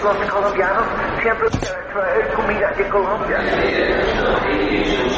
los colombianos siempre quieren traer comida de Colombia.